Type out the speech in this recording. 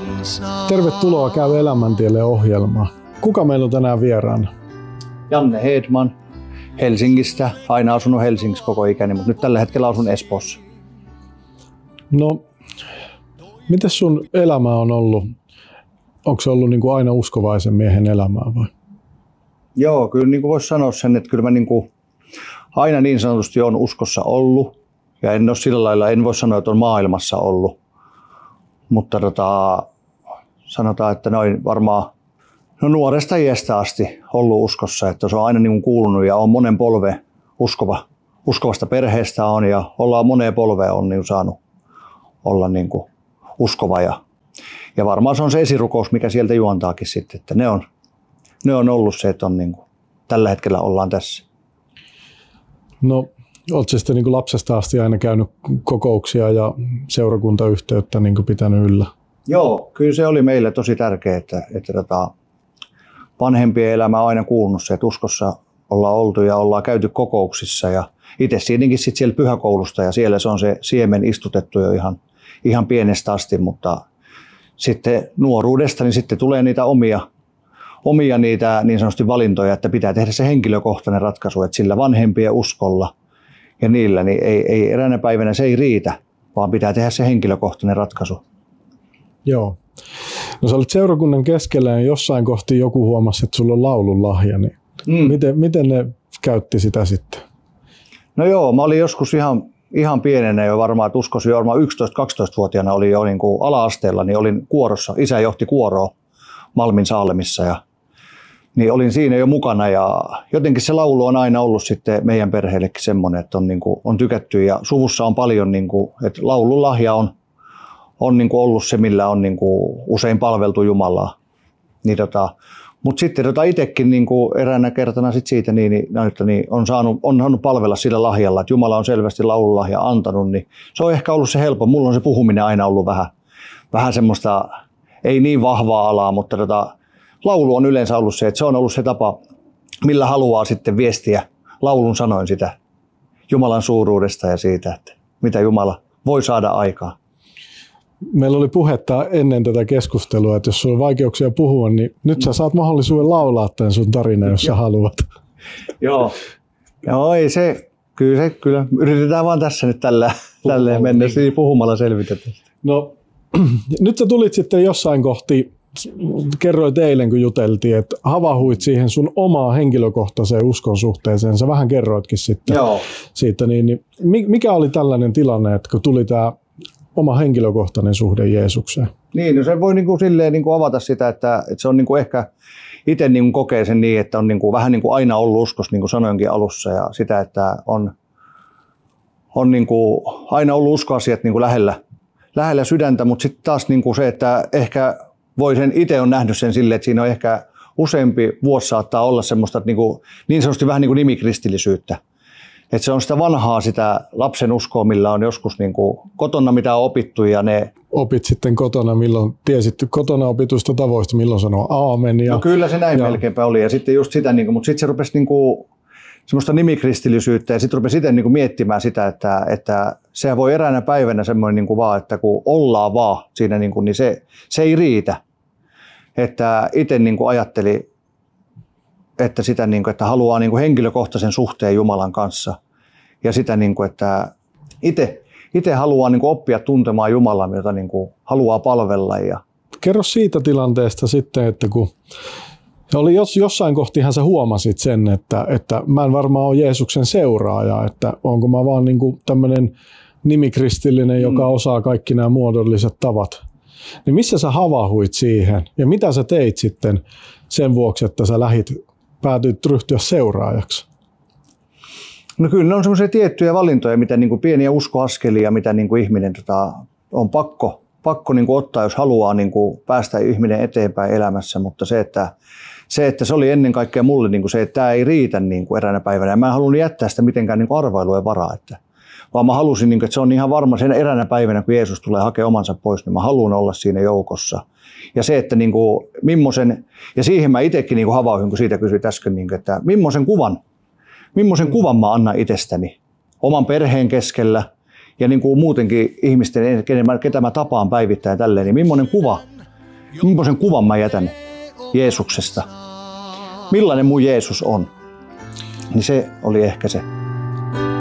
Tervetuloa Käy elämäntielle -ohjelmaan. Kuka meillä on tänään vieraana? Janne Hedman Helsingistä. Aina asunut Helsingissä koko ikäni, mutta nyt tällä hetkellä asun Espoossa. No, miten sun elämä on ollut? Onko se ollut niin kuin aina uskovaisen miehen elämää vai? Joo, kyllä niin kuin voisi sanoa sen, että kyllä mä niin kuin aina niin sanotusti on uskossa ollut. Ja en ole sillä lailla, en voi sanoa, että on maailmassa ollut. Mutta sanotaan, että noin varmaan nuoresta iästä asti ollut uskossa, että se on aina niin kuin kuulunut ja on monen polve uskovasta perheestä on ja ollaan moneen polveen on niin saanut olla niin kuin uskova ja varmaan se on se esirukous, mikä sieltä juontaakin sitten, että ne on ollut se, että on niin kuin, tällä hetkellä ollaan tässä. No, oletko sitten niin kuin lapsesta asti aina käynyt kokouksia ja seurakuntayhteyttä niin kuin pitänyt yllä? Joo, kyllä se oli meille tosi tärkeää, että vanhempien elämä on aina kuulunut se, että uskossa ollaan oltu ja ollaan käyty kokouksissa ja itse siinäkin sitten siellä pyhäkoulusta ja siellä se on se siemen istutettu jo ihan pienestä asti, mutta sitten nuoruudesta niin sitten tulee niitä omia niitä niin sanotusti valintoja, että pitää tehdä se henkilökohtainen ratkaisu, että sillä vanhempien uskolla ja niillä niin ei eräänä päivänä se ei riitä, vaan pitää tehdä se henkilökohtainen ratkaisu. Joo. No sä olit seurakunnan keskellä ja jossain kohti joku huomasi, että sulla on laulun lahja, niin miten ne käytti sitä sitten? No joo, mä olin joskus ihan pienenä jo varmaan, että uskoisin jo varmaan 11-12-vuotiaana oli jo niin kuin ala-asteella, niin olin kuorossa. Isä johti kuoroa Malmin Saalemissa ja niin olin siinä jo mukana ja jotenkin se laulu on aina ollut sitten meidän perheellekin semmoinen, että on tykätty ja suvussa on paljon, niin kuin, että laulun lahja on niin kuin ollut se, millä on niin kuin usein palveltu Jumalaa. Niin mutta sitten itsekin niin kuin eräänä kertana sit siitä niin on saanut palvella sillä lahjalla, että Jumala on selvästi laululahja antanut, niin se on ehkä ollut se helppo. Mulla on se puhuminen aina ollut vähän semmoista, ei niin vahvaa alaa, mutta laulu on yleensä ollut se, että se on ollut se tapa, millä haluaa sitten viestiä laulun sanoin sitä Jumalan suuruudesta ja siitä, että mitä Jumala voi saada aikaan. Meillä oli puhetta ennen tätä keskustelua, että jos sulla on vaikeuksia puhua, niin nyt sä saat mahdollisuuden laulaa tämän sun tarinan, jos sä haluat. Joo, ei se, kyllä. Yritetään vaan tässä nyt tälleen mennä, niin puhumalla selvitetään. No, nyt sä tulit sitten jossain kohti, kerroit eilen kun juteltiin, että havahuit siihen sun omaa henkilökohtaiseen uskon suhteeseen. Sä vähän kerroitkin sitten siitä. Niin, mikä oli tällainen tilanne, että kun tuli tämä oma henkilökohtainen suhde Jeesukseen? Niin, no se voi silleen avata sitä, että se on ehkä itse kokee sen niin, että on vähän aina ollut uskossa, niin kuin sanoinkin alussa, ja sitä, että on aina ollut uskoasiat lähellä sydäntä, mutta sitten taas se, että ehkä voi sen itse on nähnyt sen silleen, että siinä on ehkä useampi vuosi saattaa olla semmoista niin sanotusti vähän kristillisyyttä. Että se on sitä vanhaa, sitä lapsen uskoa, millä on joskus kotona mitä on opittu. Ja ne opit sitten kotona, milloin tiesit kotona opituista tavoista, milloin sanoa aamen. Ja, no kyllä se näin melkeinpä oli. Ja sitten just sitä, mutta sitten se rupesi semmoista nimikristillisyyttä ja sitten rupesi itse miettimään sitä, että sehän voi eräänä päivänä semmoinen vaan, että kun ollaan vaan siinä, niin se ei riitä. Että itse ajatteli, että sitä että haluaa henkilökohtaisen suhteen Jumalan kanssa ja sitä että itse haluaa oppia tuntemaan Jumalaa, jota haluaa palvella ja kerro siitä tilanteesta sitten, että kun oli jossain kohtihan sä huomasit sen, että mä en varmaan ole Jeesuksen seuraaja, että onko mä vaan tämmöinen nimikristillinen, joka osaa kaikki nämä muodolliset tavat. Niin missä sä havahuit siihen ja mitä sä teit sitten sen vuoksi, että sä päätyit ryhtyä seuraajaksi? No kyllä ne on semmoisia tiettyjä valintoja, mitä pieniä uskoaskelia, mitä ihminen on pakko ottaa, jos haluaa päästä ihminen eteenpäin elämässä, mutta se, että se oli ennen kaikkea mulle se, että tämä ei riitä eräänä päivänä ja mä en halunnut jättää sitä mitenkään arvailujen varaa, vaan mä halusin, että se on ihan varma sen eräänä päivänä, kun Jeesus tulee hakemaan omansa pois, niin mä haluan olla siinä joukossa. Ja se, että millaisen, ja siihen mä itsekin havauhin, kun siitä kysyit äsken, että millaisen kuvan mä annan itsestäni oman perheen keskellä ja muutenkin ihmisten, ketä mä tapaan päivittäin tälleen, niin millainen kuva millaisen kuvan mä jätän Jeesuksesta, millainen mun Jeesus on, niin se oli ehkä se